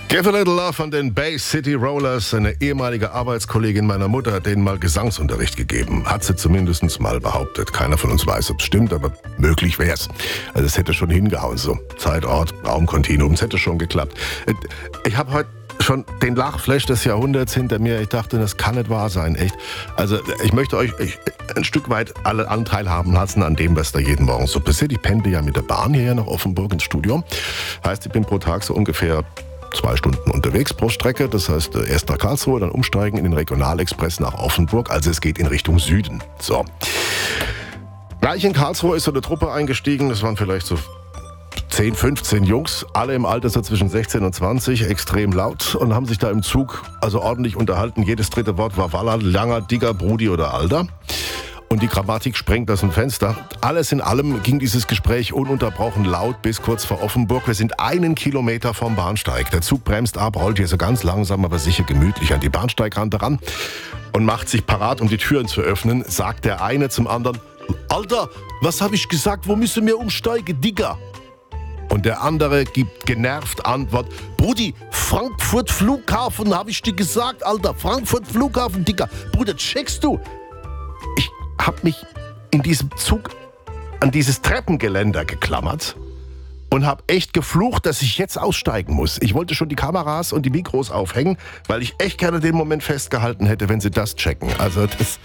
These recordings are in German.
Give a Little Love von den Bay City Rollers. Eine ehemalige Arbeitskollegin meiner Mutter hat denen mal Gesangsunterricht gegeben. Hat sie zumindest mal behauptet. Keiner von uns weiß, ob es stimmt, aber möglich wär's. Also es hätte schon hingehauen so. Zeit, Ort, Raumkontinuum, es hätte schon geklappt. Ich habe heute schon den Lachflash des Jahrhunderts hinter mir. Ich dachte, das kann nicht wahr sein, echt. Also ich möchte euch ein Stück weit alle Anteil haben lassen an dem, was da jeden Morgen so passiert. Ich pendle ja mit der Bahn hierher nach Offenburg ins Studio. Heißt, ich bin pro Tag so ungefähr 2 Stunden unterwegs pro Strecke. Das heißt, erst nach Karlsruhe, dann umsteigen in den Regionalexpress nach Offenburg. Also es geht in Richtung Süden. So. Gleich in Karlsruhe ist so eine Truppe eingestiegen. Das waren vielleicht so 10, 15 Jungs, alle im Alter so zwischen 16 und 20, extrem laut und haben sich da im Zug also ordentlich unterhalten. Jedes dritte Wort war Walla, Langer, Digger, Brudi oder Alter. Und die Grammatik sprengt aus dem Fenster. Alles in allem ging dieses Gespräch ununterbrochen laut bis kurz vor Offenburg. Wir sind 1 Kilometer vom Bahnsteig. Der Zug bremst ab, rollt hier so ganz langsam, aber sicher gemütlich an die Bahnsteigrande ran und macht sich parat, um die Türen zu öffnen, sagt der eine zum anderen: Alter, was habe ich gesagt, wo müssen wir umsteigen, Digga? Und der andere gibt genervt Antwort: Brudi, Frankfurt Flughafen, habe ich dir gesagt, Alter, Frankfurt Flughafen, Digga. Bruder, checkst du? Ich habe mich in diesem Zug an dieses Treppengeländer geklammert und habe echt geflucht, dass ich jetzt aussteigen muss. Ich wollte schon die Kameras und die Mikros aufhängen, weil ich echt gerne den Moment festgehalten hätte, wenn sie das checken. Also das,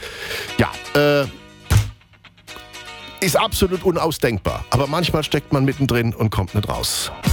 ist absolut unausdenkbar. Aber manchmal steckt man mittendrin und kommt nicht raus.